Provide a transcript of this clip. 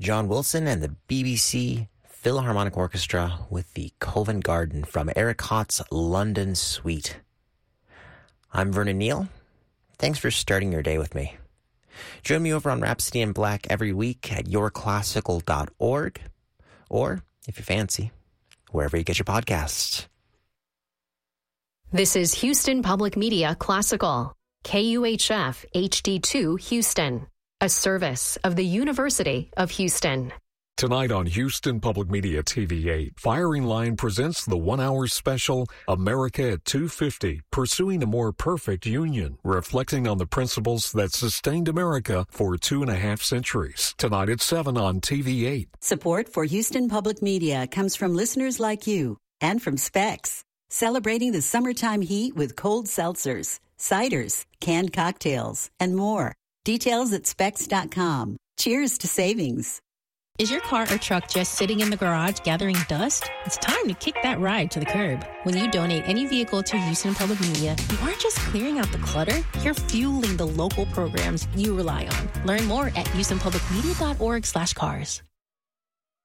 John Wilson and the BBC Philharmonic Orchestra with the Covent Garden from Eric Hott's London Suite. I'm Vernon Neal. Thanks for starting your day with me. Join me over on Rhapsody in Black every week at yourclassical.org, or, if you fancy, wherever you get your podcasts. This is Houston Public Media Classical, KUHF HD2 Houston, a service of the University of Houston. Tonight on Houston Public Media TV8, Firing Line presents the 1-hour special, America at 250, Pursuing a More Perfect Union, reflecting on the principles that sustained America for 2.5 centuries. Tonight at 7 on TV8. Support for Houston Public Media comes from listeners like you and from Specs, celebrating the summertime heat with cold seltzers, ciders, canned cocktails, and more. Details at specs.com. Cheers to savings. Is your car or truck just sitting in the garage gathering dust? It's time to kick that ride to the curb. When you donate any vehicle to Houston Public Media, you aren't just clearing out the clutter, you're fueling the local programs you rely on. Learn more at houstonpublicmedia.org/cars.